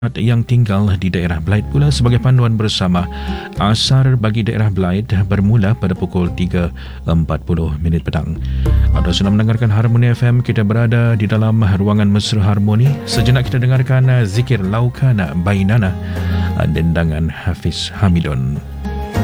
yang tinggal di daerah Blyth pula sebagai panduan bersama. Asar bagi daerah Blyth bermula pada pukul 3.40 petang. Anda sedang mendengarkan Harmoni FM. Kita berada di dalam ruangan Mesra Harmoni. Sejenak kita dengarkan zikir Laukana Bainana, dendangan Hafiz Hamidun.